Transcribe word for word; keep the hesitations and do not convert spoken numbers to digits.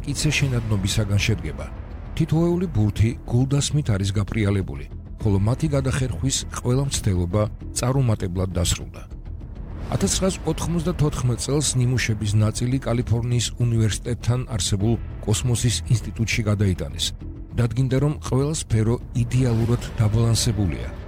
მტკიცე შენადნობისაგან შედგება. თითოეული ბურთი გულდასმით არის გაფრიალებული, ხოლო მათი გადახერხვის ყველა მცდელობა წარუმატებლად დასრულდა. ათას ცხრაას ოთხმოცდათოთხმეტ წელს ნიმუშების ნაწილი კალიფორნიის უნივერსიტეტთან არსებულ კოსმოსის ინსტიტუტში გადაიტანეს. დადგინდა, რომ ყველა სფერო იდეალურად დაბალანსებულია.